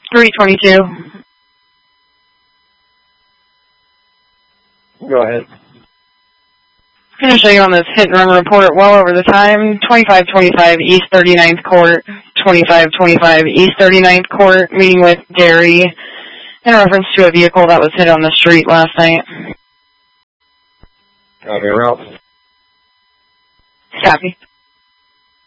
322. Go ahead. I'm going to show you on this hit and run report well over the time. 2525 East 39th Court, 2525 East 39th Court, meeting with Gary in reference to a vehicle that was hit on the street last night. Copy, route. Copy.